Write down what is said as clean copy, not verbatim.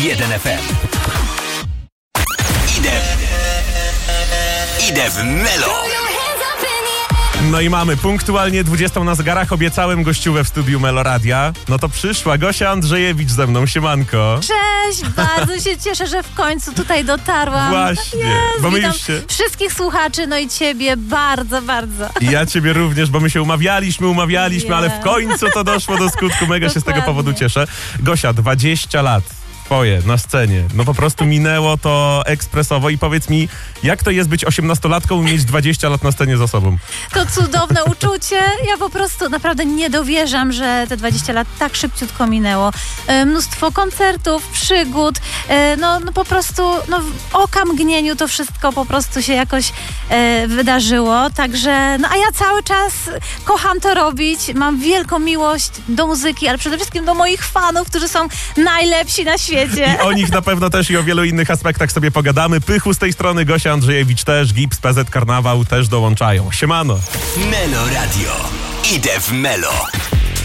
1 FM. Idę w Melo. No i mamy punktualnie 20 na zegarach. Obiecałem gościówę w studiu Melo Radia. No to przyszła Gosia Andrzejewicz ze mną. Siemanko. Cześć, bardzo się cieszę, że w końcu tutaj dotarłam. Właśnie, bo my witam już się... wszystkich słuchaczy, no i ciebie bardzo, bardzo. I ja ciebie również, bo my się umawialiśmy, ale w końcu to doszło do skutku. Mega się z tego powodu cieszę. Gosia, 20 lat. Twoje na scenie. No po prostu minęło to ekspresowo i powiedz mi, jak to jest być 18-latką i mieć 20 lat na scenie za sobą? To cudowne uczucie. Ja po prostu naprawdę nie dowierzam, że te 20 lat tak szybciutko minęło. Mnóstwo koncertów, przygód, no po prostu w oka mgnieniu to wszystko po prostu się jakoś wydarzyło. Także, no a ja cały czas kocham to robić. Mam wielką miłość do muzyki, ale przede wszystkim do moich fanów, którzy są najlepsi na świecie. I o nich na pewno też i o wielu innych aspektach sobie pogadamy. Pychu z tej strony, Gosia Andrzejewicz też, Gips, PZ Karnawał też dołączają. Siemano. Melo Radio. Idę w Melo.